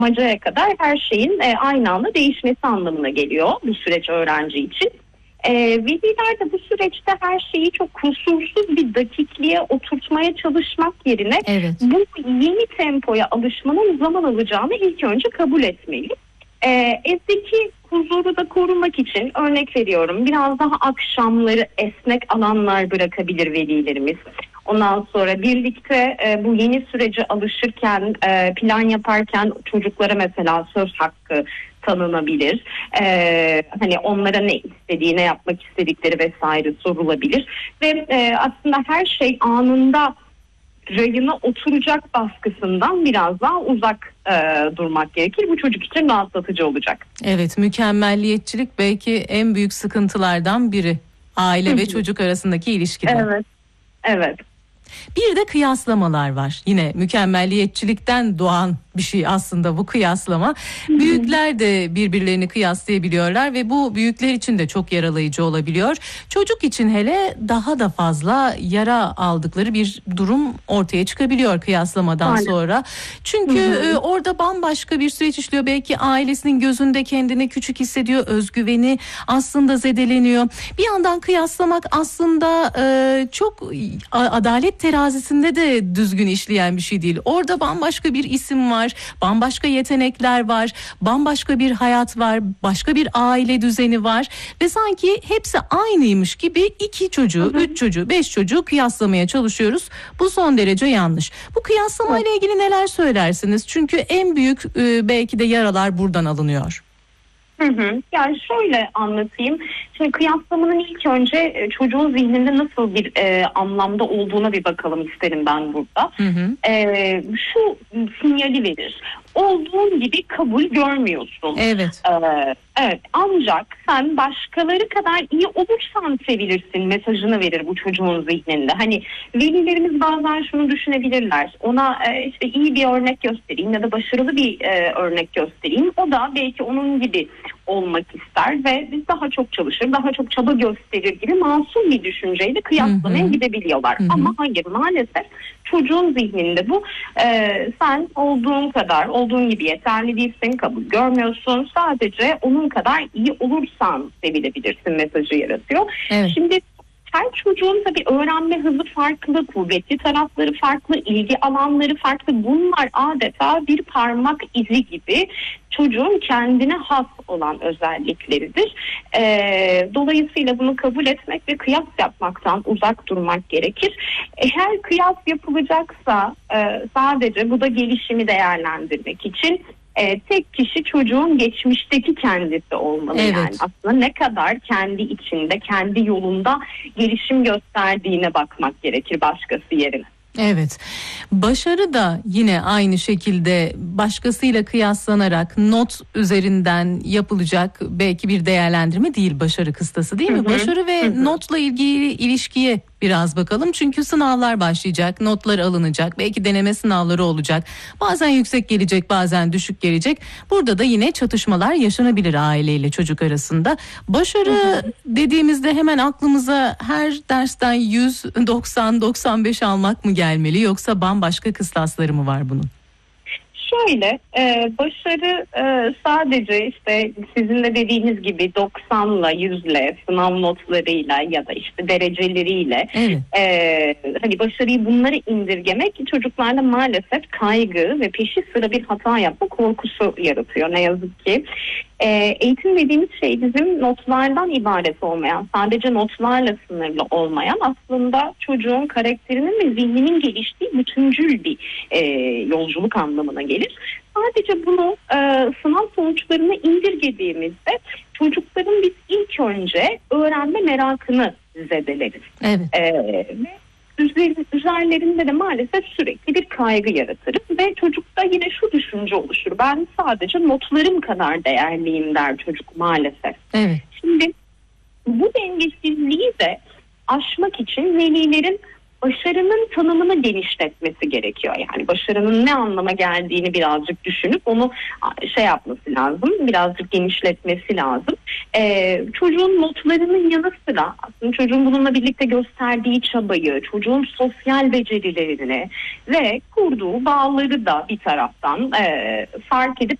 bulmacaya kadar her şeyin aynı anda değişmesi anlamına geliyor bu süreç öğrenci için. Veliler de bu süreçte her şeyi çok kusursuz bir dakikliğe oturtmaya çalışmak yerine bu yeni tempoya alışmanın zaman alacağını ilk önce kabul etmeli. Evdeki huzuru da korumak için örnek veriyorum, biraz daha akşamları esnek alanlar bırakabilir velilerimiz. Ondan sonra birlikte bu yeni sürece alışırken, plan yaparken çocuklara mesela söz hakkı tanınabilir. Hani onlara ne istediği, ne yapmak istedikleri vesaire sorulabilir. Ve aslında her şey anında rayına oturacak baskısından biraz daha uzak durmak gerekir. Bu çocuk için rahatlatıcı olacak. Evet, mükemmelliyetçilik belki en büyük sıkıntılardan biri. Aile ve çocuk arasındaki ilişkide. Evet. Bir de kıyaslamalar var. Yine mükemmelliyetçilikten doğan bir şey aslında bu kıyaslama. Büyükler de birbirlerini kıyaslayabiliyorlar ve bu büyükler için de çok yaralayıcı olabiliyor. Çocuk için hele daha da fazla yara aldıkları bir durum ortaya çıkabiliyor kıyaslamadan sonra. Çünkü orada bambaşka bir süreç işliyor. Belki ailesinin gözünde kendini küçük hissediyor. Özgüveni aslında zedeleniyor. Bir yandan kıyaslamak aslında çok adalet terazisinde de düzgün işleyen bir şey değil. Orada bambaşka bir isim var, bambaşka yetenekler var, bambaşka bir hayat var, başka bir aile düzeni var ve sanki hepsi aynıymış gibi 2 çocuğu, 3 çocuğu, 5 çocuğu kıyaslamaya çalışıyoruz. Bu son derece yanlış. Bu kıyaslamayla ilgili neler söylersiniz? Çünkü en büyük belki de yaralar buradan alınıyor. Yani şöyle anlatayım. Şimdi kıyaslamanın ilk önce çocuğun zihninde nasıl bir anlamda olduğuna bir bakalım isterim ben burada. Şu sinyali verir. Olduğun gibi kabul görmüyorsun. Evet. Evet, ancak sen başkaları kadar iyi olursan sevilirsin mesajını verir bu çocuğun zihninde. Hani velilerimiz bazen şunu düşünebilirler. Ona işte iyi bir örnek göstereyim ya da başarılı bir örnek göstereyim. O da belki onun gibi olmak ister ve biz daha çok çalışır, daha çok çaba gösterir gibi masum bir düşünceyle kıyaslamaya gidebiliyorlar. Ama hayır, maalesef çocuğun zihninde bu sen olduğun gibi yeterli değilsin, kabul görmüyorsun. Sadece onun kadar iyi olursan sevilebilirsin mesajı yaratıyor. Evet. Şimdi her çocuğun tabii öğrenme hızı farklı, kuvvetli tarafları farklı, ilgi alanları farklı. Bunlar adeta bir parmak izi gibi çocuğun kendine has olan özellikleridir. Dolayısıyla bunu kabul etmek ve kıyas yapmaktan uzak durmak gerekir. Eğer kıyas yapılacaksa sadece bu da gelişimi değerlendirmek için tek kişi çocuğun geçmişteki kendisi olmalı. Evet. Yani aslında ne kadar kendi içinde, kendi yolunda gelişim gösterdiğine bakmak gerekir başkası yerine. Evet. Başarı da yine aynı şekilde başkasıyla kıyaslanarak not üzerinden yapılacak belki bir değerlendirme değil başarı kıstası, değil mi? Başarı ve notla ilgili ilişkiye biraz bakalım. Çünkü sınavlar başlayacak, notlar alınacak, belki deneme sınavları olacak. Bazen yüksek gelecek, bazen düşük gelecek. Burada da yine çatışmalar yaşanabilir aileyle çocuk arasında. Başarı dediğimizde hemen aklımıza her dersten 100, 90, 95 almak mı gelmeli, yoksa bambaşka kıstasları mı var bunun? Şöyle, başarı sadece işte sizin de dediğiniz gibi 90'la 100'le sınav notlarıyla ya da işte dereceleriyle hani başarıyı bunları indirgemek çocuklarda maalesef kaygı ve peşi sıra bir hata yapma korkusu yaratıyor ne yazık ki. Eğitim dediğimiz şey bizim notlardan ibaret olmayan, sadece notlarla sınırlı olmayan, aslında çocuğun karakterinin ve zihninin geliştiği bütüncül bir yolculuk anlamına gelir. Sadece bunu sınav sonuçlarına indirgediğimizde çocukların biz ilk önce öğrenme merakını zedeleriz. Evet. Üzerlerinde de maalesef sürekli bir kaygı yaratırız ve çocukta yine şu düşünce oluşur: ben sadece notlarım kadar değerliyim der çocuk maalesef. Evet. Şimdi bu dengesizliği de aşmak için velilerin başarının tanımını genişletmesi gerekiyor. Yani başarının ne anlama geldiğini birazcık düşünüp onu yapması lazım, birazcık genişletmesi lazım. Çocuğun notlarının yanı sıra aslında çocuğun bununla birlikte gösterdiği çabayı, çocuğun sosyal becerilerini ve kurduğu bağları da bir taraftan fark edip